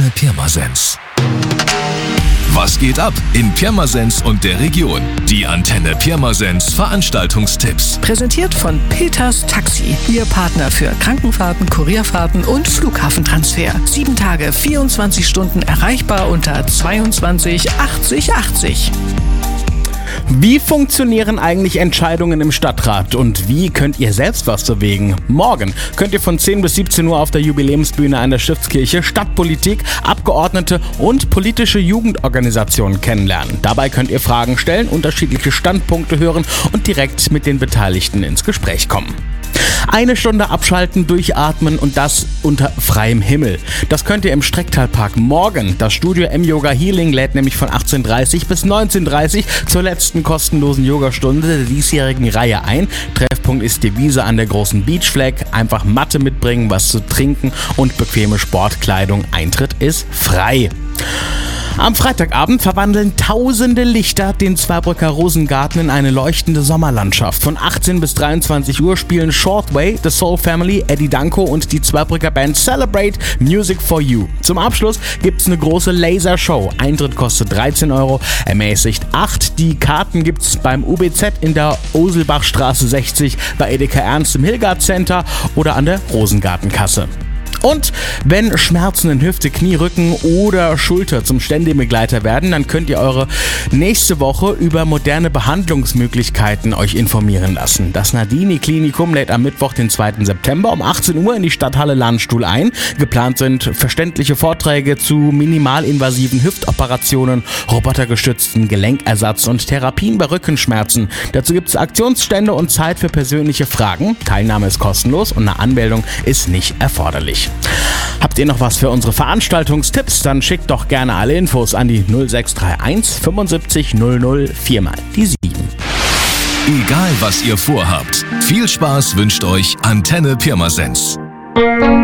Antenne Pirmasens. Was geht ab in Pirmasens und der Region? Die Antenne Pirmasens Veranstaltungstipps. Präsentiert von Peters Taxi, Ihr Partner für Krankenfahrten, Kurierfahrten und Flughafentransfer. 7 Tage, 24 Stunden erreichbar unter 22 80 80. Wie funktionieren eigentlich Entscheidungen im Stadtrat und wie könnt ihr selbst was bewegen? Morgen könnt ihr von 10 bis 17 Uhr auf der Jubiläumsbühne an der Stiftskirche Stadtpolitik, Abgeordnete und politische Jugendorganisationen kennenlernen. Dabei könnt ihr Fragen stellen, unterschiedliche Standpunkte hören und direkt mit den Beteiligten ins Gespräch kommen. 1 Stunde abschalten, durchatmen und das unter freiem Himmel. Das könnt ihr im Strecktalpark morgen. Das Studio M-Yoga Healing lädt nämlich von 18:30 bis 19:30 zur letzten kostenlosen Yogastunde der diesjährigen Reihe ein. Treffpunkt ist die Wiese an der großen Beachflag. Einfach Matte mitbringen, was zu trinken und bequeme Sportkleidung. Eintritt ist frei. Am Freitagabend verwandeln tausende Lichter den Zweibrücker Rosengarten in eine leuchtende Sommerlandschaft. Von 18 bis 23 Uhr spielen Shortway, The Soul Family, Eddie Danko und die Zweibrücker Band Celebrate Music for You. Zum Abschluss gibt's eine große Lasershow. Eintritt kostet 13 €, ermäßigt 8. Die Karten gibt's beim UBZ in der Oselbachstraße 60, bei Edeka Ernst im Hilgard Center oder an der Rosengartenkasse. Und wenn Schmerzen in Hüfte, Knie, Rücken oder Schulter zum Ständigbegleiter werden, dann könnt ihr eure nächste Woche über moderne Behandlungsmöglichkeiten euch informieren lassen. Das Nardini Klinikum lädt am Mittwoch, den 2. September um 18 Uhr in die Stadthalle Landstuhl ein. Geplant sind verständliche Vorträge zu minimalinvasiven Hüftoperationen, robotergestützten Gelenkersatz und Therapien bei Rückenschmerzen. Dazu gibt es Aktionsstände und Zeit für persönliche Fragen. Teilnahme ist kostenlos und eine Anmeldung ist nicht erforderlich. Habt ihr noch was für unsere Veranstaltungstipps? Dann schickt doch gerne alle Infos an die 0631 75 00 4 mal die 7. Egal was ihr vorhabt, viel Spaß wünscht euch Antenne Pirmasens.